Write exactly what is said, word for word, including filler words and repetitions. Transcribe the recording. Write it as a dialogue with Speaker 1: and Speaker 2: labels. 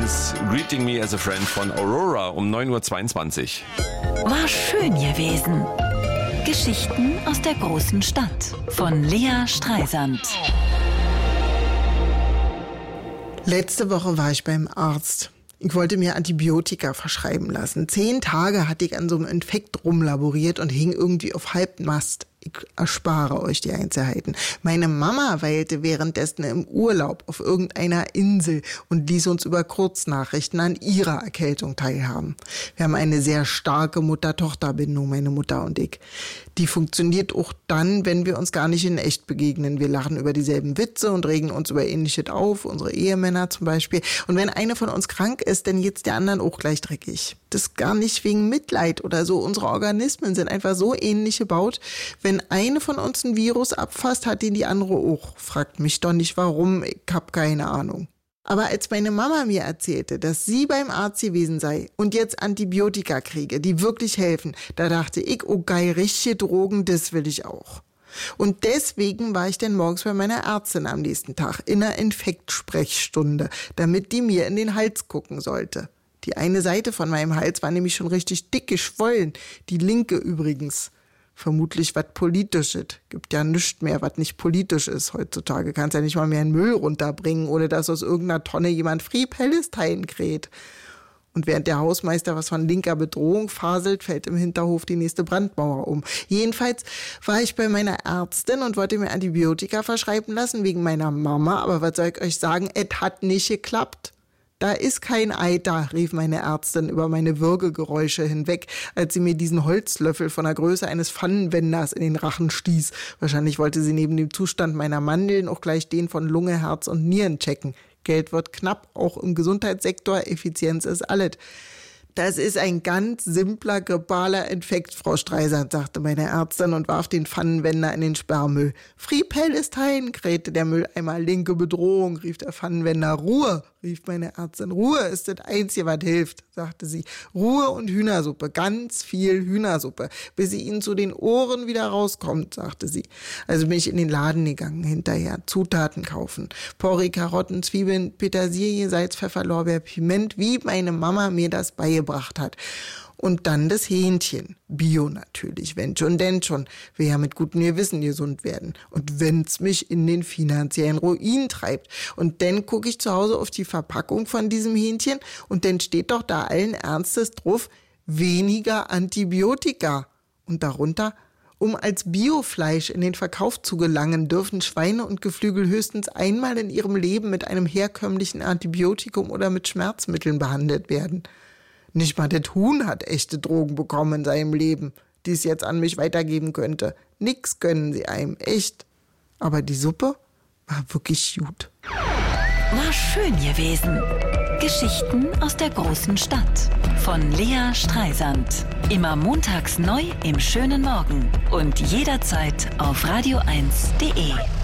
Speaker 1: eins, Greeting Me as a Friend von Aurora um neun Uhr zweiundzwanzig.
Speaker 2: War schön gewesen. Geschichten aus der großen Stadt von Lea Streisand.
Speaker 3: Letzte Woche war ich beim Arzt. Ich wollte mir Antibiotika verschreiben lassen. Zehn Tage hatte ich an so einem Infekt rumlaboriert und hing irgendwie auf Halbmast. Ich erspare euch die Einzelheiten. Meine Mama weilte währenddessen im Urlaub auf irgendeiner Insel und ließ uns über Kurznachrichten an ihrer Erkältung teilhaben. Wir haben eine sehr starke Mutter-Tochter-Bindung, meine Mutter und ich. Die funktioniert auch dann, wenn wir uns gar nicht in echt begegnen. Wir lachen über dieselben Witze und regen uns über Ähnliches auf, unsere Ehemänner zum Beispiel. Und wenn eine von uns krank ist, dann geht's der anderen auch gleich dreckig. Das gar nicht wegen Mitleid oder so. Unsere Organismen sind einfach so ähnlich gebaut. Wenn eine von uns ein Virus abfasst, hat ihn die andere auch. Fragt mich doch nicht warum, ich hab keine Ahnung. Aber als meine Mama mir erzählte, dass sie beim Arzt gewesen sei und jetzt Antibiotika kriege, die wirklich helfen, da dachte ich, oh geil, richtige Drogen, das will ich auch. Und deswegen war ich dann morgens bei meiner Ärztin am nächsten Tag in einer Infektsprechstunde, damit die mir in den Hals gucken sollte. Die eine Seite von meinem Hals war nämlich schon richtig dick geschwollen, die linke übrigens. Vermutlich was Politisches. Gibt ja nichts mehr, was nicht politisch ist heutzutage. Kannst ja nicht mal mehr einen Müll runterbringen, ohne dass aus irgendeiner Tonne jemand Free Palestine kräht. Und während der Hausmeister was von linker Bedrohung faselt, fällt im Hinterhof die nächste Brandmauer um. Jedenfalls war ich bei meiner Ärztin und wollte mir Antibiotika verschreiben lassen wegen meiner Mama. Aber was soll ich euch sagen, es hat nicht geklappt. Da ist kein Eiter, rief meine Ärztin über meine Würgegeräusche hinweg, als sie mir diesen Holzlöffel von der Größe eines Pfannenwenders in den Rachen stieß. Wahrscheinlich wollte sie neben dem Zustand meiner Mandeln auch gleich den von Lunge, Herz und Nieren checken. Geld wird knapp, auch im Gesundheitssektor, Effizienz ist alles. Das ist ein ganz simpler, grippaler Infekt, Frau Streisand, sagte meine Ärztin und warf den Pfannenwender in den Sperrmüll. Free Palestine, krähte der Mülleimer. Linke Bedrohung, rief der Pfannenwender. Ruhe, rief meine Ärztin. Ruhe ist das Einzige, was hilft, sagte sie. Ruhe und Hühnersuppe, ganz viel Hühnersuppe, bis sie ihnen zu den Ohren wieder rauskommt, sagte sie. Also bin ich in den Laden gegangen, hinterher Zutaten kaufen. Porree, Karotten, Zwiebeln, Petersilie, Salz, Pfeffer, Lorbeer, Piment, wie meine Mama mir das beigebracht hat. Und dann das Hähnchen. Bio natürlich, wenn schon, denn schon. Will ja mit gutem Gewissen gesund werden. Und wenn's mich in den finanziellen Ruin treibt. Und dann gucke ich zu Hause auf die Verpackung von diesem Hähnchen und dann steht doch da allen Ernstes drauf, weniger Antibiotika. Und darunter, um als Biofleisch in den Verkauf zu gelangen, dürfen Schweine und Geflügel höchstens einmal in ihrem Leben mit einem herkömmlichen Antibiotikum oder mit Schmerzmitteln behandelt werden. Nicht mal das Huhn hat echte Drogen bekommen in seinem Leben, die es jetzt an mich weitergeben könnte. Nix gönnen sie einem, echt. Aber die Suppe war wirklich gut.
Speaker 2: War schön gewesen. Geschichten aus der großen Stadt von Lea Streisand. Immer montags neu im schönen Morgen und jederzeit auf radio eins punkt de.